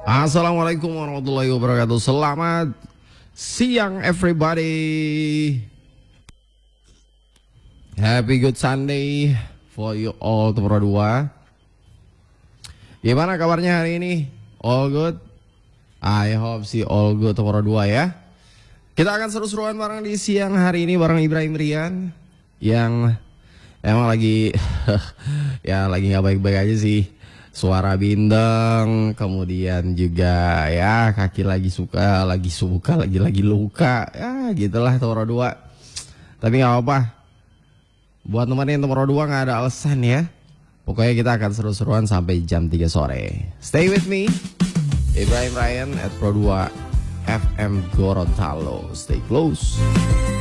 Assalamualaikum warahmatullahi wabarakatuh. Selamat siang everybody. Happy good Sunday for you all Tepura 2. Gimana kabarnya hari ini? All good? I hope sih all good Tepura 2 ya. Kita akan seru-seruan bareng di siang hari ini bareng Ibrahim Rian yang emang lagi ya lagi nggak baik-baik aja sih. Suara bindeng, kemudian juga ya kaki lagi suka, lagi luka, ya gitulah Tepura 2. Tapi nggak apa-apa. Buat teman-teman Tepura 2 nggak ada alasan ya. Pokoknya kita akan seru-seruan sampai jam 3 sore. Stay with me, Ibrahim Ryan at Pro 2 FM Gorontalo. Stay close.